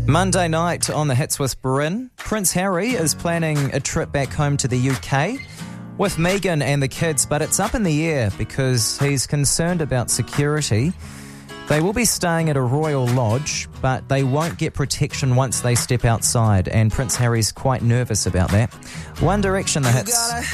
Monday night on the Hits with Bryn, Prince Harry is planning a trip back home to the UK with Meghan and the kids, but it's up in the air because he's concerned about security. They will be staying at a royal lodge, but they won't get protection once they step outside, and Prince Harry's quite nervous about that. One Direction, the hits.